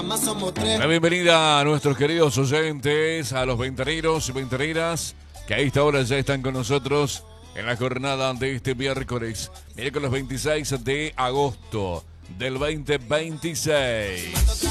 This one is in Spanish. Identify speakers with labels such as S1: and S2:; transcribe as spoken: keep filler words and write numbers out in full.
S1: La bienvenida a nuestros queridos oyentes, a los veinteneros y veinteneras que a esta hora ya están con nosotros en la jornada de este miércoles, miércoles veintiséis de agosto del veinte veintiséis.